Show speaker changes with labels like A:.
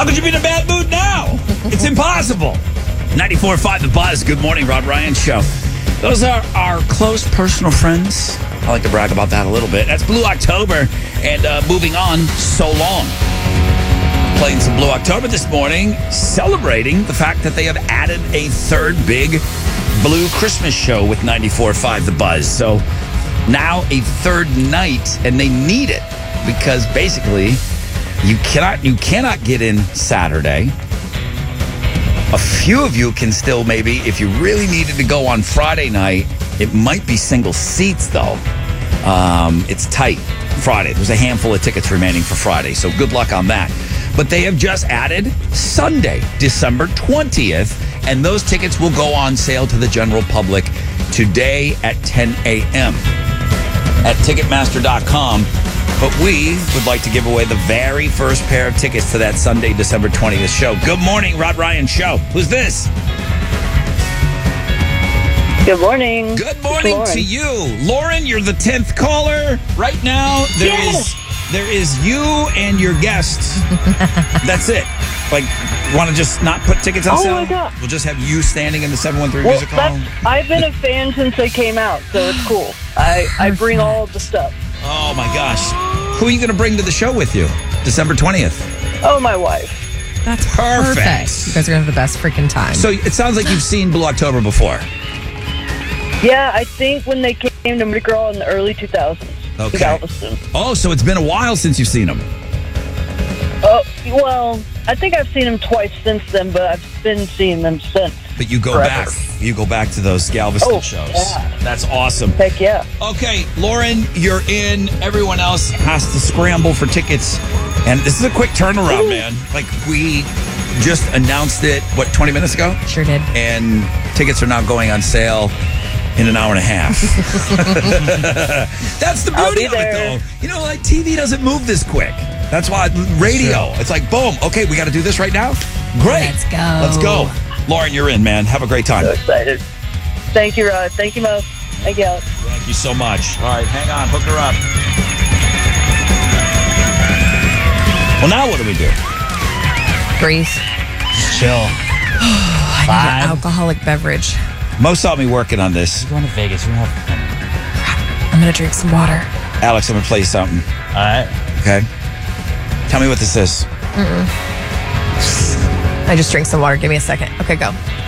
A: How could you be in a bad mood now? It's impossible. 94.5 The Buzz. Good morning, Rod Ryan Show. Those are our close personal friends. I like to brag about that a little bit. That's Blue October. And moving on, So Long. Playing some Blue October this morning, celebrating the fact that they have added a third big Blue Christmas show with 94.5 The Buzz. So now a third night, and they need it because basically you cannot get in Saturday. A few of you can still maybe, if you really needed to go on Friday night, it might be single seats though. It's tight Friday. There's a handful of tickets remaining for Friday, so good luck on that. But they have just added Sunday, December 20th, and those tickets will go on sale to the general public today at 10 a.m. at Ticketmaster.com. But we would like to give away the very first pair of tickets to that Sunday, December 20th show. Good morning, Rod Ryan Show. Who's this?
B: Good morning.
A: Good morning to you. Lauren, you're the 10th caller. Right now, there is you and your guests. That's it. Like, want to just not put tickets on sale?
B: Oh, my God.
A: We'll just have you standing in the 713 Music Hall?
B: I've been a fan since they came out, so it's cool. I bring all of the stuff.
A: Oh, my gosh. Who are you going to bring to the show with you? December 20th.
B: Oh, my wife.
C: That's
A: Perfect.
C: You guys are going to have the best freaking time.
A: So it sounds like you've seen Blue October before.
B: Yeah, I think when they came to Mardi Gras in the early 2000s.
A: Okay.
B: Galveston.
A: Oh, so it's been a while since you've seen them.
B: Oh, well, I think I've seen them twice since then, but I've been seeing them since.
A: But you go
B: forever.
A: back. You go back to those Galveston shows.
B: Yeah.
A: That's awesome.
B: Heck yeah.
A: Okay, Lauren, you're in. Everyone else has to scramble for tickets. And this is a quick turnaround, man. Like, we just announced it, 20 minutes ago?
C: Sure did.
A: And tickets are now going on sale in an hour and a half. That's the beauty of it, though. You know, like, TV doesn't move this quick. That's why radio, it's like, boom, okay, we got to do this right now? Great.
C: Let's go.
A: Lauren, you're in, man. Have a great time.
B: So excited. Thank you, Rod. Thank you, Mo. Thank you, Alex.
A: Thank you so much. All right, hang on. Hook her up. Well, now what do we do?
C: Breathe.
A: Chill.
C: I need an alcoholic beverage.
A: Mo saw me working on this.
D: We're going to Vegas. We're going to have
C: I'm going to drink some water.
A: Alex, I'm going to play you something.
D: All right.
A: Okay? Tell me what this is.
C: I just drank some water. Give me a second. Okay, go.